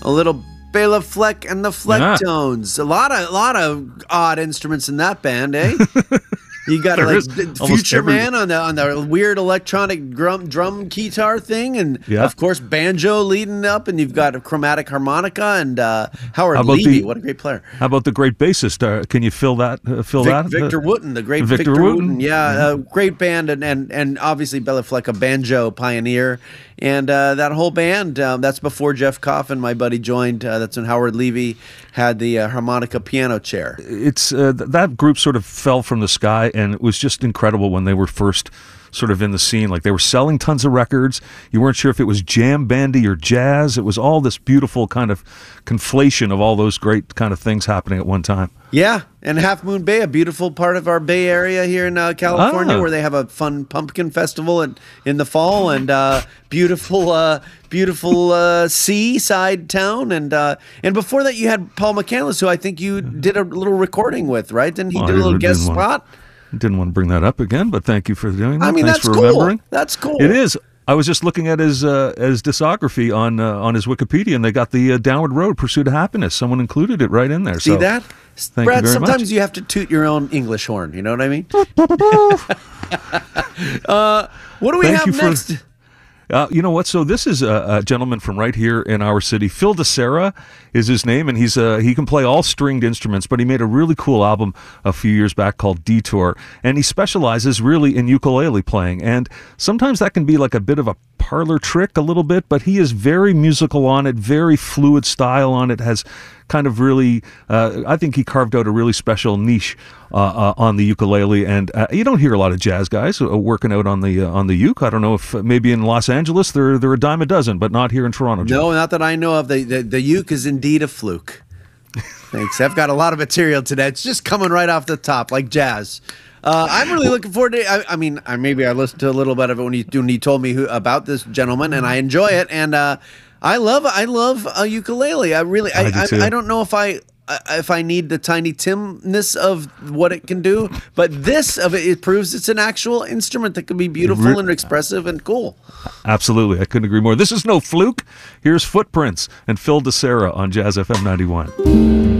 A little Bela Fleck and the Flecktones. A lot of odd instruments in that band, eh? You got Future Man on the weird electronic drum guitar thing, and of course banjo leading up, and you've got a chromatic harmonica and Howard Levy. What a great player! How about the great bassist? Can you fill that? Victor Wooten, the great Victor Wooten. Yeah, great band, and obviously Bela Fleck, a banjo pioneer, and that whole band. That's before Jeff Coffin, my buddy, joined. That's when Howard Levy had the harmonica piano chair. It's that group sort of fell from the sky, and it was just incredible when they were first sort of in the scene. Like, they were selling tons of records. You weren't sure if it was jam bandy or jazz. It was all this beautiful kind of conflation of all those great kind of things happening at one time. Yeah, and Half Moon Bay, a beautiful part of our Bay Area here in California, where they have a fun pumpkin festival in the fall, and beautiful seaside town, and before that you had Paul McCandless, who I think you did a little recording with, right? Didn't he do a little guest spot? Didn't want to bring that up again, but thank you for doing that. I mean, Thanks that's for remembering. Cool. That's cool. It is. I was just looking at his discography on his Wikipedia, and they got the Downward Road, Pursuit of Happiness. Someone included it right in there. See that? Brad, sometimes much. you have to toot your own English horn. You know what I mean? What do we have next? You know what? So this is a gentleman from right here in our city. Phil DeSera is his name, and he can play all stringed instruments, but he made a really cool album a few years back called Detour, and he specializes really in ukulele playing, and sometimes that can be like a bit of a parlor trick a little bit, but he is very musical on it, very fluid style on it, has kind of really, I think he carved out a really special niche on the ukulele, and you don't hear a lot of jazz guys working out on the uke. I don't know if maybe in Los Angeles they're a dime a dozen, but not here in Toronto. No, not that I know of. The uke is indeed a fluke. Thanks. I've got a lot of material today. It's just coming right off the top, like jazz. I'm really looking forward to. I mean, maybe I listened to a little bit of it when he told me about this gentleman, and I enjoy it. And I love a ukulele. I don't know if I need the Tiny Timness of what it can do, but it proves it's an actual instrument that can be beautiful and expressive and cool. Absolutely, I couldn't agree more. This is no fluke. Here's Footprints and Phil DeSera on Jazz FM 91.